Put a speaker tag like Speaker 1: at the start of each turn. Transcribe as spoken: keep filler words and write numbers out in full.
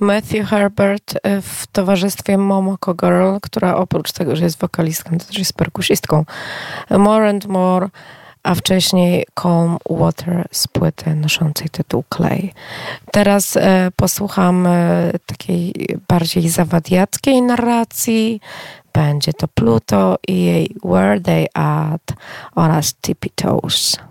Speaker 1: Matthew Herbert w towarzystwie Momoko Girl, która oprócz tego, że jest wokalistką, to też jest perkusistką. More and More, a wcześniej Calm Water z płyty noszącej tytuł Clay. Teraz e, posłucham e, takiej bardziej zawadiackiej narracji. Będzie to Pluto i jej Where They At oraz Tippy Toes.